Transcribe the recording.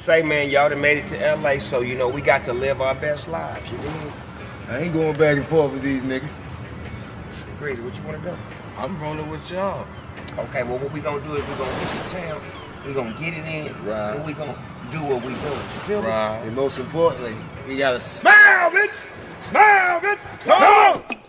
Say, man, y'all done made it to LA, so you know we got to live our best lives. You know? I ain't going back and forth with these niggas. Crazy, what you want to do? I'm rolling with y'all. Okay, well, what we gonna do is we gonna get to town, we gonna get it in, right, and we gonna do what we do. You feel me? And most importantly, we gotta smile, bitch! Smile, bitch! Come on!